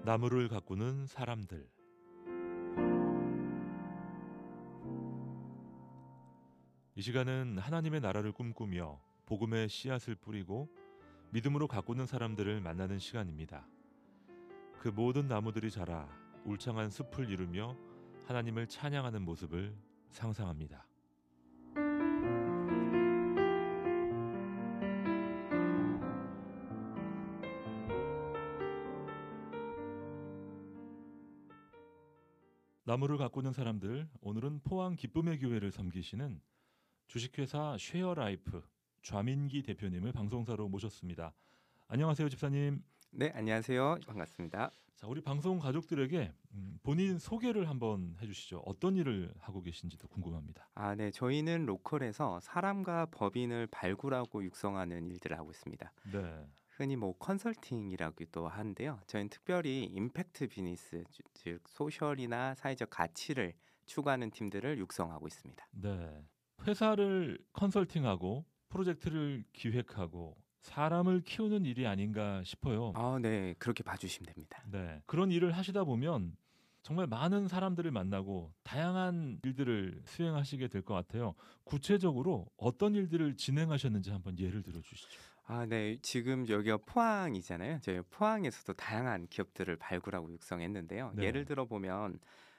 나무를 가꾸는 사람들. 이 시간은 하나님의 나라를 꿈꾸며 복음의 씨앗을 뿌리고 믿음으로 가꾸는 사람들을 만나는 시간입니다. 그 모든 나무들이 자라 울창한 숲을 이루며 하나님을 찬양하는 모습을 상상합니다. 나무를 가꾸는 사람들, 오늘은 포항 기쁨의 교회를 섬기시는 주식회사 쉐어라이프 좌민기 대표님을 방송사로 모셨습니다. 안녕하세요, 집사님. 네, 안녕하세요. 반갑습니다. 자, 우리 방송 가족들에게 본인 소개를 한번 해주시죠. 어떤 일을 하고 계신지도 궁금합니다. 네, 저희는 로컬에서 사람과 법인을 발굴하고 육성하는 일들을 하고 있습니다. 네. 흔히 컨설팅이라고도 하는데요. 저희는 특별히 임팩트 비즈니스, 즉 소셜이나 사회적 가치를 추구하는 팀들을 육성하고 있습니다. 네. 회사를 컨설팅하고 프로젝트를 기획하고 사람을 키우는 일이 아닌가 싶어요. 네, 그렇게 봐주시면 됩니다. 네. 그런 일을 하시다 보면 정말 많은 사람들을 만나고 다양한 일들을 수행하시게 될 것 같아요. 구체적으로 어떤 일들을 진행하셨는지 한번 예를 들어 주시죠. 네. 지금 여기가 포항이잖아요. 저희 포항에서도 다양한 기업들을 발굴하고 육성했는데요. 네. 예를 들어 보면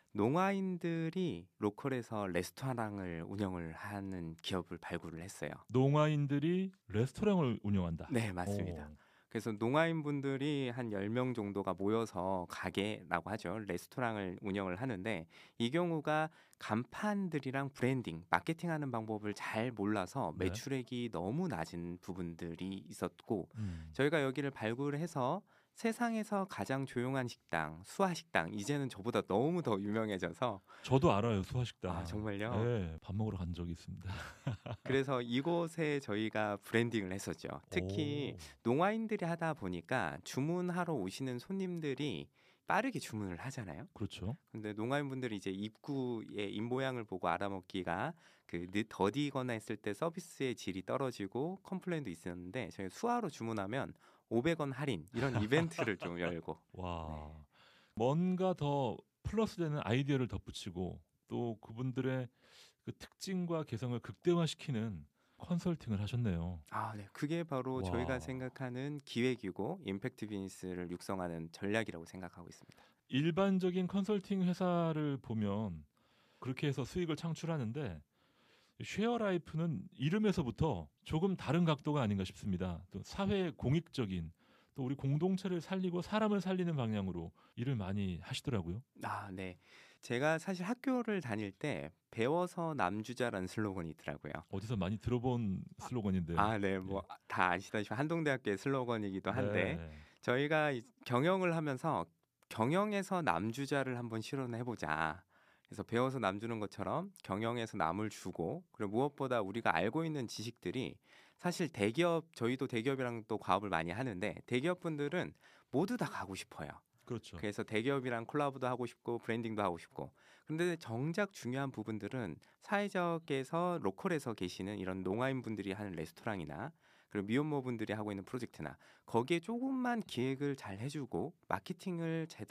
농아인들이 로컬에서 레스토랑을 운영을 하는 기업을 발굴을 했어요. 농아인들이 레스토랑을 운영한다. 네, 맞습니다. 그래서 농아인분들이 한 10명 정도가 모여서 가게라고 하죠. 레스토랑을 운영을 하는데 이 경우가 간판들이랑 브랜딩, 마케팅하는 방법을 잘 몰라서 네. 매출액이 너무 낮은 부분들이 있었고 저희가 여기를 발굴해서 세상에서 가장 조용한 식당, 수화식당, 이제는 저보다 너무 더 유명해져서 저도 알아요, 수화식당. 정말요? 네, 밥 먹으러 간 적이 있습니다. 그래서 이곳에 저희가 브랜딩을 했었죠. 특히 농아인들이 하다 보니까 주문하러 오시는 손님들이 빠르게 주문을 하잖아요. 그렇죠. 근데 농아인분들이 이제 입구의 입모양을 보고 알아먹기가 더디거나 했을 때 서비스의 질이 떨어지고 컴플레인도 있었는데 저희 수화로 주문하면 500원 할인 이런 이벤트를 좀 열고 와, 네. 뭔가 더 플러스되는 아이디어를 덧붙이고 또 그분들의 그 특징과 개성을 극대화시키는 컨설팅을 하셨네요. 네. 그게 바로 와. 저희가 생각하는 기획이고 임팩트 비즈니스를 육성하는 전략이라고 생각하고 있습니다. 일반적인 컨설팅 회사를 보면 그렇게 해서 수익을 창출하는데 쉐어라이프는 이름에서부터 조금 다른 각도가 아닌가 싶습니다. 또 사회 공익적인 또 우리 공동체를 살리고 사람을 살리는 방향으로 일을 많이 하시더라고요. 네. 제가 사실 학교를 다닐 때 배워서 남주자라는 슬로건이 있더라고요. 어디서 많이 들어본 슬로건인데. 네. 다 아시다시피 한동대학교의 슬로건이기도 한데 네. 저희가 경영을 하면서 경영에서 남주자를 한번 실현해 보자. 그래서 배워서 남 주는 것처럼 경영에서 남을 주고 그리고 무엇보다 우리가 알고 있는 지식들이 사실 저희도 대기업이랑 또 과업을 많이 하는데 대기업분들은 모두 다 가고 싶어요. 그렇죠. 그래서 대기업이랑 콜라보도 하고 싶고 브랜딩도 하고 싶고 그런데 정작 중요한 부분들은 사회적에서 로컬에서 계시는 이런 농아인분들이 하는 레스토랑이나 그리고 미혼모분들이 하고 있는 프로젝트나 거기에 조금만 기획을 잘 해주고 마케팅을 제대로